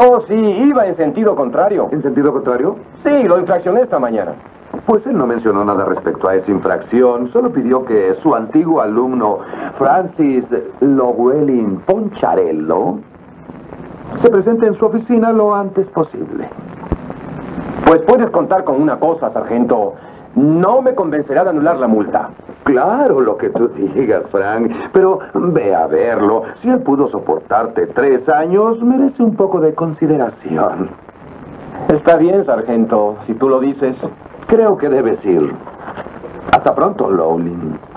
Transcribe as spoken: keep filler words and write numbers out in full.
Oh, sí, iba en sentido contrario. ¿En sentido contrario? Sí, lo infraccioné esta mañana. Pues él no mencionó nada respecto a esa infracción. Solo pidió que su antiguo alumno, Francis Llewellyn Poncharello, se presente en su oficina lo antes posible. Pues puedes contar con una cosa, sargento. No me convencerá de anular la multa. Claro, lo que tú digas, Frank. Pero ve a verlo. Si él pudo soportarte tres años, merece un poco de consideración. Está bien, sargento, si tú lo dices. Creo que debes ir. Hasta pronto, Llewellyn.